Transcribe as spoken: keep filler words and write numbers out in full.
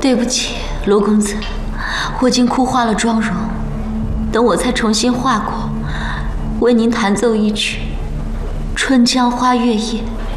对不起，罗公子，我已经哭花了妆容，等我再重新化过，为您弹奏一曲《春江花月夜》。